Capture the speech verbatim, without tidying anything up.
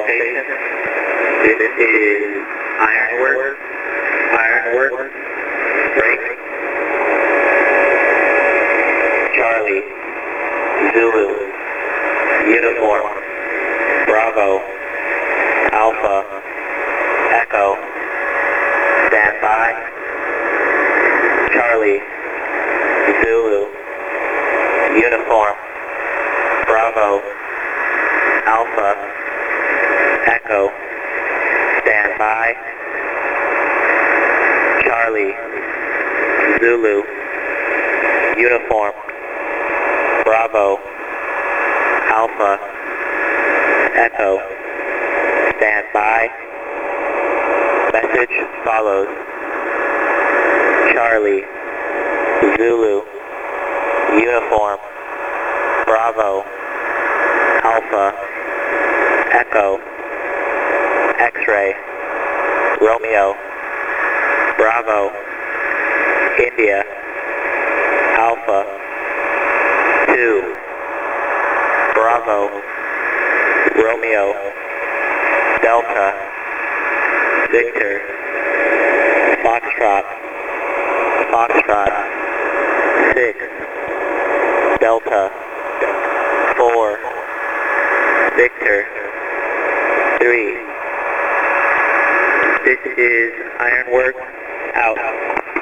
station. This is Ironworks. Ironworks. Break. Charlie. Zulu. Uniform. Bravo. Alpha. Echo. Stand by. Charlie. Zulu. Uniform. Bravo. Alpha. Echo. Stand by. Charlie. Zulu. Uniform. Bravo. Alpha. Echo. Stand by. Message follows. Charlie. Zulu. Uniform. Bravo. Alpha. Echo. X-ray. Romeo. Bravo. India. Alpha. two. Bravo. Romeo. Delta. Victor. Foxtrot. Foxtrot. six. Delta. four. Victor. three. This is Ironworks out.